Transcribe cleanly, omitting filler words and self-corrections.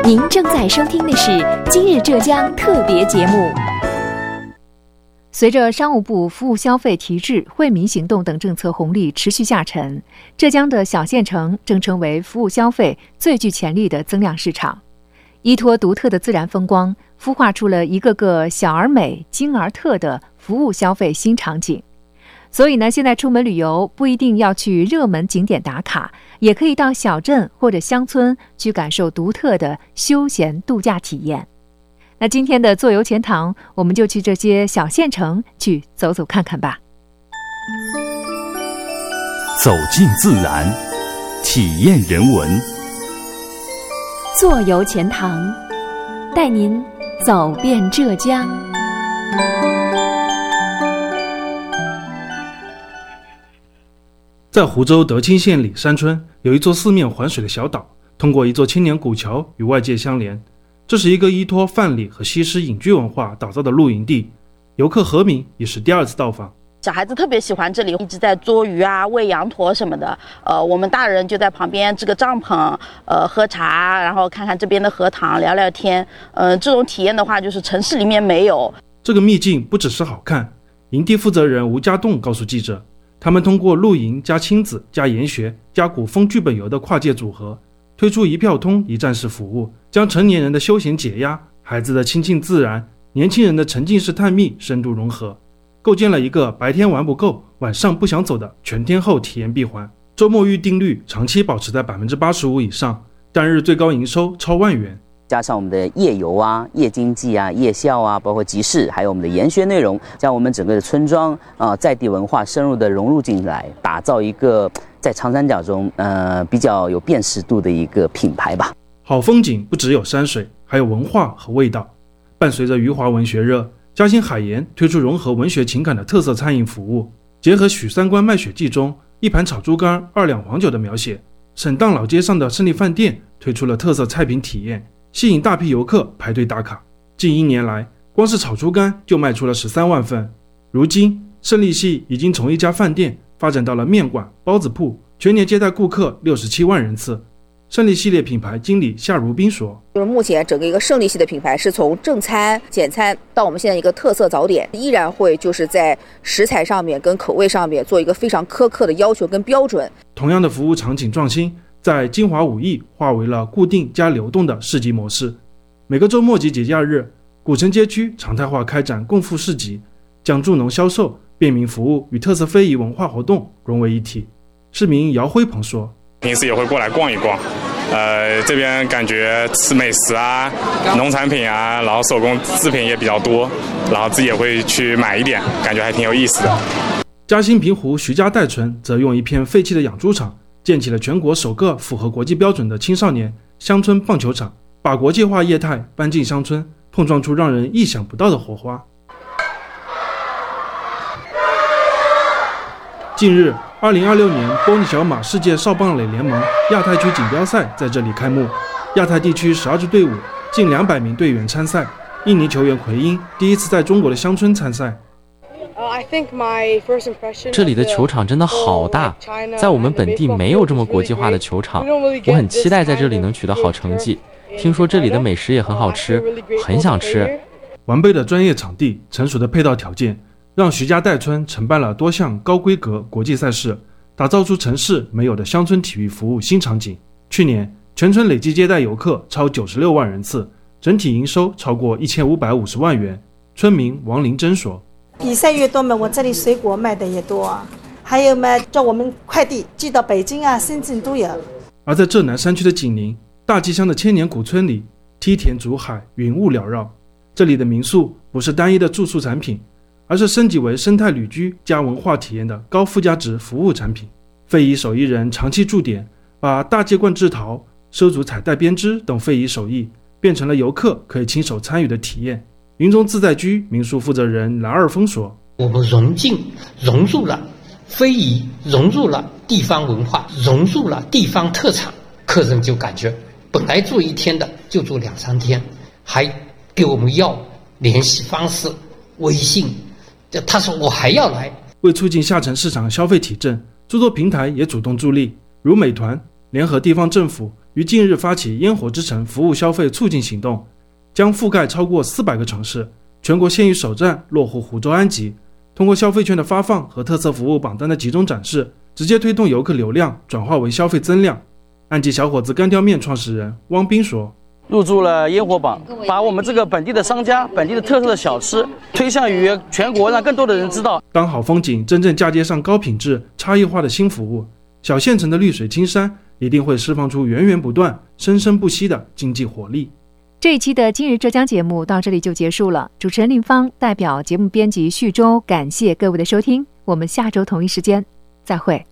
您正在收听的是今日浙江特别节目。随着商务部服务消费提质、惠民行动等政策红利持续下沉，浙江的小县城正成为服务消费最具潜力的增量市场。依托独特的自然风光，孵化出了一个个小而美、精而特的服务消费新场景。所以呢，现在出门旅游不一定要去热门景点打卡，也可以到小镇或者乡村去感受独特的休闲度假体验。那今天的坐游钱塘，我们就去这些小县城去走走看看吧。 走进自然，体验人文。 坐游钱塘，带您走遍浙江。 在湖州德清县里山村有一座四面环水的小岛，通过一座千年古桥与外界相连。这是一个依托范蠡和西施隐居文化打造的露营地，游客何明也是第二次到访。 小孩子特别喜欢这里，一直在捉鱼啊、喂羊驼什么的。我们大人就在旁边支个帐篷，喝茶，然后看看这边的荷塘，聊聊天。这种体验的话，就是城市里面没有。 这个秘境不只是好看，营地负责人吴家栋告诉记者，他们通过露营加亲子加研学加古风剧本游的跨界组合，推出一票通一站式服务，将成年人的休闲解压、孩子的亲近自然、年轻人的沉浸式探秘深度融合，构建了一个白天玩不够、晚上不想走的全天候体验闭环。周末预订率长期保持在 85% 以上，单日最高营收超万元。 加上我们的夜游啊、夜经济啊、夜校啊，包括集市，还有我们的研学内容，将我们整个的村庄在地文化深入的融入进来，打造一个在长三角中比较有辨识度的一个品牌吧。 好风景不只有山水，还有文化和味道。伴随着余华文学热，嘉兴海盐推出融合文学情感的特色餐饮服务，结合许三观卖血记中一盘炒猪肝2两黄酒的描写，省档老街上的胜利饭店推出了特色菜品体验，吸引大批游客排队打卡。近1年来，光是炒猪肝就卖出了13万份。如今，胜利系已经从一家饭店发展到了面馆、包子铺，全年接待顾客67万人次。胜利系列品牌经理夏如冰说， 就是目前整个一个胜利系的品牌是从正餐、简餐到我们现在一个特色早点，依然会就是在食材上面跟口味上面做一个非常苛刻的要求跟标准。 同样的服务场景创新，在金华5亿化为了固定加流动的市集模式。每个周末及节假日，古城街区常态化开展共赴市集，将助农销售、便民服务与特色非遗文化活动融为一体。市民姚辉鹏说， 平时也会过来逛一逛，这边感觉吃美食啊、农产品啊，然后手工制品也比较多，然后自己也会去买一点，感觉还挺有意思的。 嘉兴平湖徐家代村则用一片废弃的养猪场建起了全国首个符合国际标准的青少年乡村棒球场，把国际化业态搬进乡村，碰撞出让人意想不到的火花。近日2026年波尼小马世界少棒垒联盟亚太区锦标赛在这里开幕，亚太地区12支队伍，近200名队员参赛。印尼球员奎因第一次在中国的乡村参赛。 这里的球场真的好大，在我们本地没有这么国际化的球场，我很期待在这里能取得好成绩。听说这里的美食也很好吃，很想吃。 完备的专业场地、成熟的配套条件，让徐家代村承办了多项高规格国际赛事，打造出城市没有的乡村体育服务新场景。去年，全村累计接待游客超96万人次，整体营收超过1550万元。村民王林珍说， 比赛越多嘛，我这里水果卖的也多啊，还有嘛，叫我们快递寄到北京啊、深圳都有。 而在浙南山区的紧邻大吉乡的千年古村里，梯田竹海，云雾缭绕。这里的民宿不是单一的住宿产品，而是升级为生态旅居加文化体验的高附加值服务产品。非遗手艺人长期驻点，把大接棍制陶、收竹彩带编织等非遗手艺变成了游客可以亲手参与的体验。云中自在居民宿负责人蓝二峰说， 我们融入了非遗，融入了地方文化，融入了地方特产，客人就感觉本来住1天的就住2-3天，还给我们要联系方式、微信，他说我还要来。 为促进下沉市场消费提振，诸多平台也主动助力，如美团、 联合地方政府于近日发起烟火之城服务消费促进行动，将覆盖超过400个城市，全国现已首站落户湖州安吉。通过消费券的发放和特色服务榜单的集中展示，直接推动游客流量转化为消费增量。安吉小伙子干挑面创始人汪斌说， 入驻了烟火榜，把我们这个本地的商家、本地的特色的小吃推向于全国，让更多的人知道。 当好风景真正嫁接上高品质、差异化的新服务，小县城的绿水青山一定会释放出源源不断、生生不息的经济活力。 这一期的今日浙江节目到这里就结束了。主持人令芳代表节目编辑旭州，感谢各位的收听。我们下周同一时间再会。